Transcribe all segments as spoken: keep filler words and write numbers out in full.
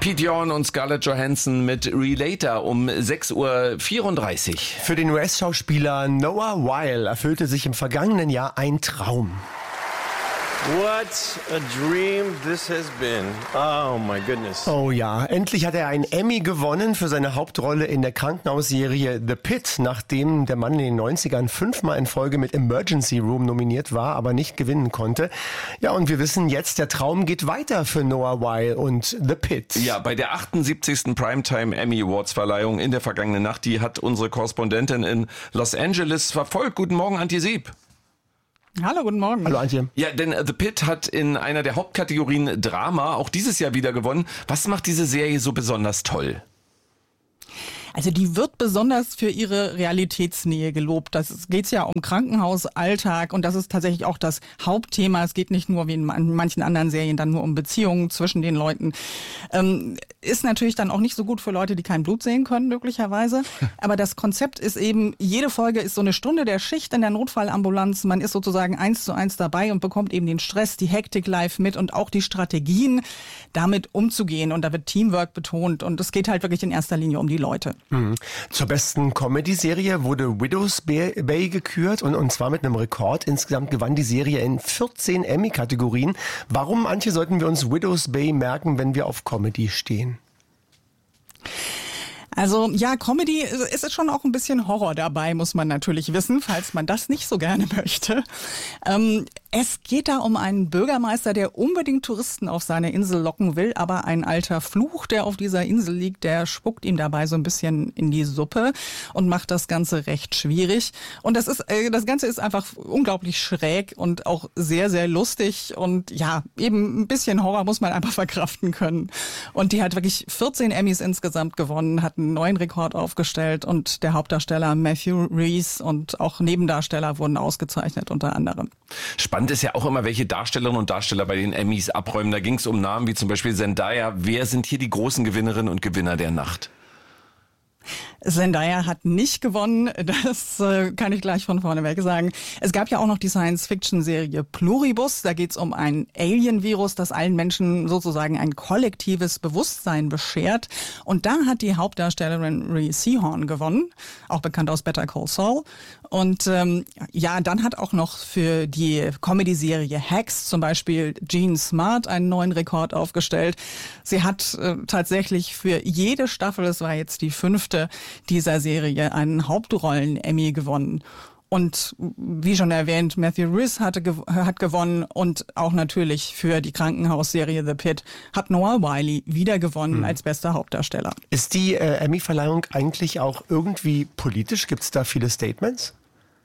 Pete Yorn und Scarlett Johansson mit Relator um sechs Uhr vierunddreißig. Für den U S-Schauspieler Noah Wyle erfüllte sich im vergangenen Jahr ein Traum. What a dream this has been. Oh my goodness. Oh ja, endlich hat er einen Emmy gewonnen für seine Hauptrolle in der Krankenhausserie The Pit, nachdem der Mann in den neunzigern fünfmal in Folge mit Emergency Room nominiert war, aber nicht gewinnen konnte. Ja, und wir wissen jetzt, der Traum geht weiter für Noah Wyle und The Pit. Ja, bei der achtundsiebzigsten Primetime Emmy Awards Verleihung in der vergangenen Nacht, die hat unsere Korrespondentin in Los Angeles verfolgt. Guten Morgen, Antje Sieb. Hallo, guten Morgen. Hallo Antje. Ja, denn The Pit hat in einer der Hauptkategorien Drama auch dieses Jahr wieder gewonnen. Was macht diese Serie so besonders toll? Also die wird besonders für ihre Realitätsnähe gelobt. Das geht ja um Krankenhausalltag und das ist tatsächlich auch das Hauptthema. Es geht nicht nur wie in manchen anderen Serien dann nur um Beziehungen zwischen den Leuten. Ähm, ist natürlich dann auch nicht so gut für Leute, die kein Blut sehen können, möglicherweise. Aber das Konzept ist eben, jede Folge ist so eine Stunde der Schicht in der Notfallambulanz. Man ist sozusagen eins zu eins dabei und bekommt eben den Stress, die Hektik live mit und auch die Strategien, damit umzugehen. Und da wird Teamwork betont und es geht halt wirklich in erster Linie um die Leute. Mhm. Zur besten Comedy-Serie wurde Widow's Bay gekürt und, und zwar mit einem Rekord. Insgesamt gewann die Serie in vierzehn Emmy-Kategorien. Warum, Antje, sollten wir uns Widow's Bay merken, wenn wir auf Comedy stehen? Also ja, Comedy ist es schon auch ein bisschen Horror dabei, muss man natürlich wissen, falls man das nicht so gerne möchte. Ähm, es geht da um einen Bürgermeister, der unbedingt Touristen auf seine Insel locken will, aber ein alter Fluch, der auf dieser Insel liegt, der spuckt ihm dabei so ein bisschen in die Suppe und macht das Ganze recht schwierig. Und das ist, äh, das Ganze ist einfach unglaublich schräg und auch sehr, sehr lustig und ja, eben ein bisschen Horror muss man einfach verkraften können. Und die hat wirklich vierzehn Emmys insgesamt gewonnen, hat einen neuen Rekord aufgestellt und der Hauptdarsteller Matthew Rhys und auch Nebendarsteller wurden ausgezeichnet unter anderem. Spannend ist ja auch immer, welche Darstellerinnen und Darsteller bei den Emmys abräumen. Da ging es um Namen wie zum Beispiel Zendaya. Wer sind hier die großen Gewinnerinnen und Gewinner der Nacht? Zendaya hat nicht gewonnen, das äh, kann ich gleich von vorne weg sagen. Es gab ja auch noch die Science-Fiction-Serie Pluribus, da geht es um ein Alien-Virus, das allen Menschen sozusagen ein kollektives Bewusstsein beschert. Und da hat die Hauptdarstellerin Rhea Seehorn gewonnen, auch bekannt aus Better Call Saul. Und ähm, ja, dann hat auch noch für die Comedy-Serie Hacks zum Beispiel Jean Smart einen neuen Rekord aufgestellt. Sie hat äh, tatsächlich für jede Staffel, es war jetzt die fünfte, dieser Serie einen Hauptrollen-Emmy gewonnen. Und wie schon erwähnt, Matthew Rhys hatte, hat gewonnen und auch natürlich für die Krankenhausserie The Pit hat Noah Wyle wieder gewonnen hm. als bester Hauptdarsteller. Ist die äh, Emmy-Verleihung eigentlich auch irgendwie politisch? Gibt es da viele Statements?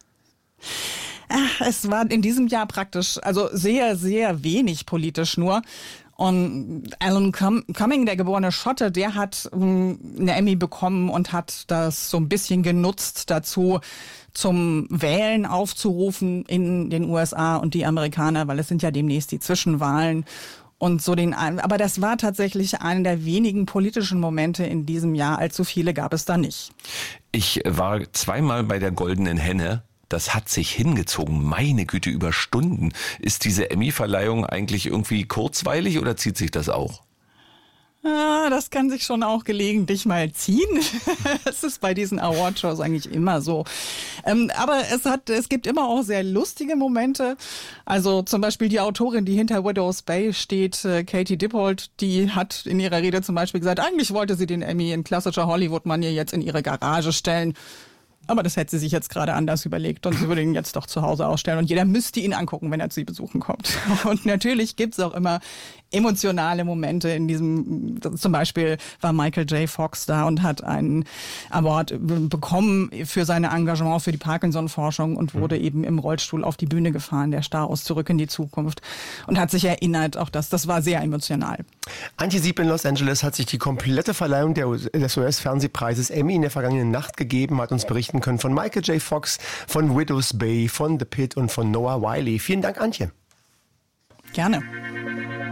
Es war in diesem Jahr praktisch, also sehr, sehr wenig politisch nur. Und Alan Cumming, der geborene Schotte, der hat eine Emmy bekommen und hat das so ein bisschen genutzt dazu, zum Wählen aufzurufen in den U S A und die Amerikaner, weil es sind ja demnächst die Zwischenwahlen. Und so den, aber das war tatsächlich einer der wenigen politischen Momente in diesem Jahr. Allzu viele gab es da nicht. Ich war zweimal bei der Goldenen Henne. Das hat sich hingezogen, meine Güte, über Stunden. Ist diese Emmy-Verleihung eigentlich irgendwie kurzweilig oder zieht sich das auch? Ah, das kann sich schon auch gelegentlich mal ziehen. Es ist bei diesen Awardshows eigentlich immer so. Ähm, aber es hat, es gibt immer auch sehr lustige Momente. Also zum Beispiel die Autorin, die hinter Widow's Bay steht, äh, Katie Dippold, die hat in ihrer Rede zum Beispiel gesagt, eigentlich wollte sie den Emmy in klassischer Hollywood-Manier jetzt in ihre Garage stellen. Aber das hätte sie sich jetzt gerade anders überlegt und sie würde ihn jetzt doch zu Hause ausstellen und jeder müsste ihn angucken, wenn er zu sie besuchen kommt. Und natürlich gibt's auch immer emotionale Momente in diesem, zum Beispiel war Michael J. Fox da und hat einen Award bekommen für sein Engagement für die Parkinson-Forschung und wurde mhm. eben im Rollstuhl auf die Bühne gefahren, der Star aus Zurück in die Zukunft und hat sich erinnert, auch das, das war sehr emotional. Antje Sieb in Los Angeles hat sich die komplette Verleihung der, des U S-Fernsehpreises Emmy in der vergangenen Nacht gegeben, hat uns berichten können von Michael J. Fox, von Widow's Bay, von The Pit und von Noah Wyle. Vielen Dank, Antje. Gerne.